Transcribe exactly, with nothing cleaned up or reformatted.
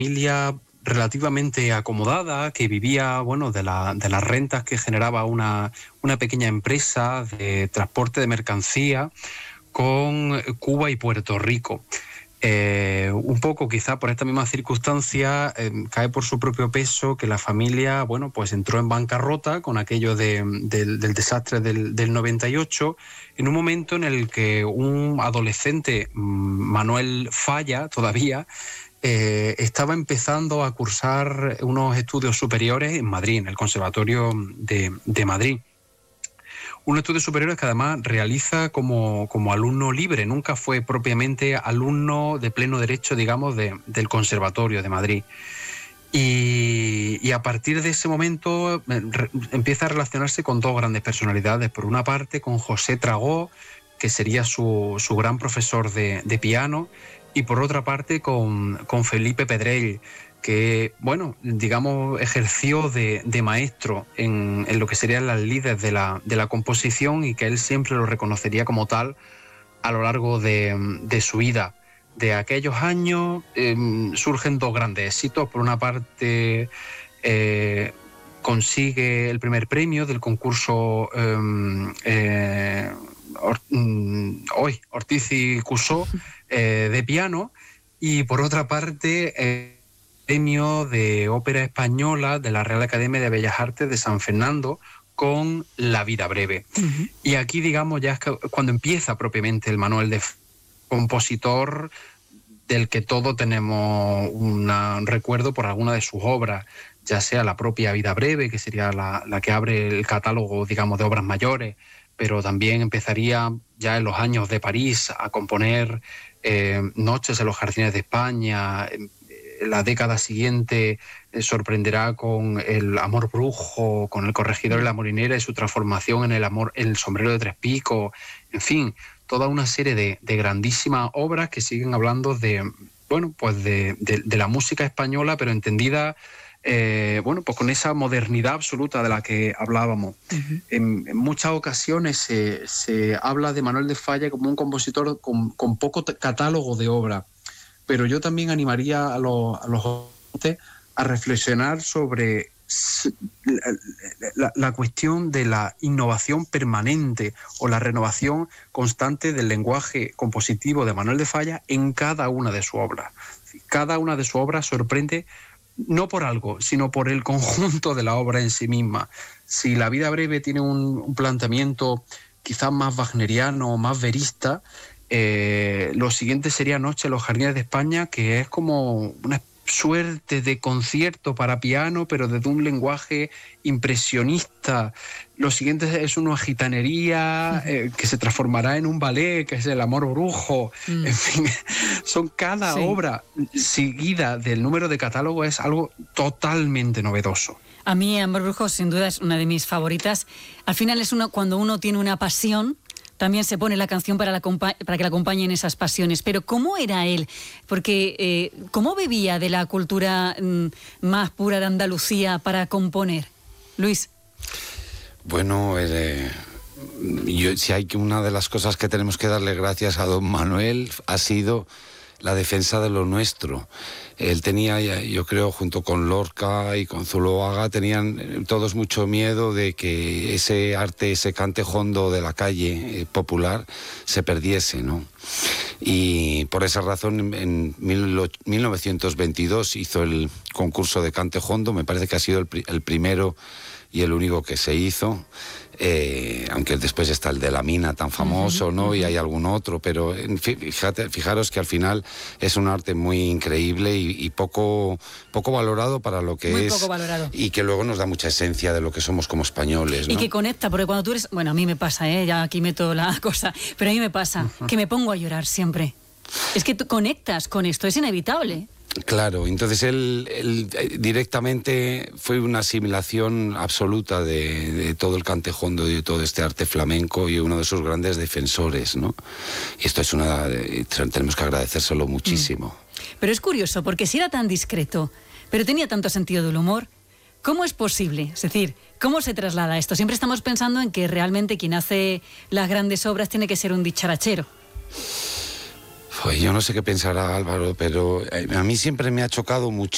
familia relativamente acomodada, que vivía, bueno, de, la, de las rentas que generaba una, una pequeña empresa de transporte de mercancía con Cuba y Puerto Rico. Eh, un poco quizá por esta misma circunstancia eh, cae por su propio peso que la familia, bueno, pues entró en bancarrota con aquello de, de, del desastre del, del noventa y ocho, en un momento en el que un adolescente, Manuel Falla, todavía, eh, estaba empezando a cursar unos estudios superiores en Madrid, en el Conservatorio de, de Madrid. Unos estudios superiores que además realiza como, como alumno libre, nunca fue propiamente alumno de pleno derecho, digamos, de, del Conservatorio de Madrid. Y, y a partir de ese momento re, empieza a relacionarse con dos grandes personalidades. Por una parte con José Tragó, que sería su, su gran profesor de, de piano, y por otra parte con, con Felipe Pedrell, que, bueno, digamos, ejerció de, de maestro en, en lo que serían las lides de la, de la composición, y que él siempre lo reconocería como tal a lo largo de, de su vida. De aquellos años eh, surgen dos grandes éxitos. Por una parte, eh, consigue el primer premio del concurso eh, eh, Or, um, hoy, Ortiz y Cussó eh, de piano, y por otra parte eh, premio de ópera española de la Real Academia de Bellas Artes de San Fernando con La vida breve. Uh-huh. Y aquí, digamos, ya es que cuando empieza propiamente el manual de compositor del que todos tenemos una, un recuerdo por alguna de sus obras, ya sea la propia Vida breve, que sería la, la que abre el catálogo, digamos, de obras mayores, pero también empezaría ya en los años de París a componer eh, Noches en los jardines de España. La década siguiente eh, sorprenderá con El amor brujo, con El corregidor y la molinera y su transformación en El amor, El sombrero de tres picos, en fin, toda una serie de, de grandísimas obras que siguen hablando de, bueno, pues de, de, de la música española, pero entendida, eh, bueno, pues con esa modernidad absoluta de la que hablábamos. Uh-huh. En, en muchas ocasiones se, se habla de Manuel de Falla como un compositor con, con poco catálogo de obras. Pero yo también animaría a los, a los oyentes a reflexionar sobre la, la, la cuestión de la innovación permanente o la renovación constante del lenguaje compositivo de Manuel de Falla en cada una de sus obras. Cada una de sus obras sorprende no por algo, sino por el conjunto de la obra en sí misma. Si La vida breve tiene un, un planteamiento quizás más wagneriano, más verista, Eh, lo siguiente sería Noche en los jardines de España, que es como una suerte de concierto para piano, pero desde un lenguaje impresionista. Lo siguiente es una gitanería eh, que se transformará en un ballet, que es El amor brujo. Mm. En fin, son cada sí. obra seguida del número de catálogo, es algo totalmente novedoso. A mí Amor brujo sin duda es una de mis favoritas. Al final es uno, cuando uno tiene una pasión, también se pone la canción para, la, para que la acompañen esas pasiones. Pero ¿cómo era él? Porque eh, ¿cómo bebía de la cultura mm, más pura de Andalucía para componer? Luis. Bueno, eh, yo, si hay una de las cosas que tenemos que darle gracias a don Manuel ha sido la defensa de lo nuestro. Él tenía, yo creo, junto con Lorca y con Zuloaga, tenían todos mucho miedo de que ese arte, ese cante jondo de la calle eh, popular se perdiese, ¿no? Y por esa razón en mil novecientos veintidós hizo el concurso de cante jondo, me parece que ha sido el, el primero y el único que se hizo, eh, aunque después está el de la mina tan famoso, uh-huh, ¿no? Uh-huh. Y hay algún otro, pero en fin, fíjate, fijaros que al final es un arte muy increíble y, y poco, poco valorado para lo que muy es. Poco valorado. Y que luego nos da mucha esencia de lo que somos como españoles, ¿no? Y que conecta, porque cuando tú eres, bueno, a mí me pasa, ¿eh? Ya aquí meto la cosa, pero a mí me pasa uh-huh. que me pongo a llorar siempre. Es que tú conectas con esto, es inevitable. Claro, entonces él, él directamente fue una asimilación absoluta de, de todo el cante jondo y de todo este arte flamenco y uno de sus grandes defensores, ¿no? Y esto es una... tenemos que agradecérselo muchísimo. Mm. Pero es curioso, porque si era tan discreto, pero tenía tanto sentido del humor, ¿cómo es posible? Es decir, ¿cómo se traslada esto? Siempre estamos pensando en que realmente quien hace las grandes obras tiene que ser un dicharachero. Pues yo no sé qué pensará Álvaro, pero a mí siempre me ha chocado muchísimo